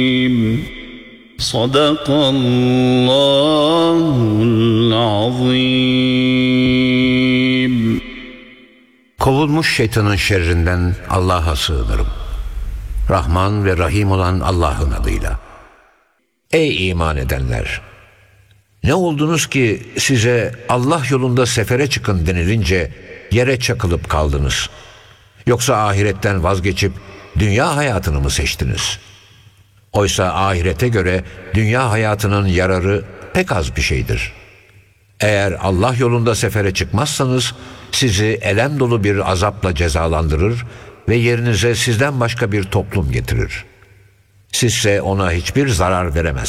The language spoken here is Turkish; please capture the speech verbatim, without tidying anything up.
Sadakallahul azim. Kovulmuş şeytanın şerrinden Allah'a sığınırım. Rahman ve Rahim olan Allah'ın adıyla. Ey iman edenler! Ne oldunuz ki size Allah yolunda sefere çıkın denilince yere çakılıp kaldınız? Yoksa ahiretten vazgeçip dünya hayatını mı seçtiniz? Oysa ahirete göre dünya hayatının yararı pek az bir şeydir. Eğer Allah yolunda sefere çıkmazsanız sizi elem dolu bir azapla cezalandırır ve yerinize sizden başka bir toplum getirir. Sizse ona hiçbir zarar veremezsiniz.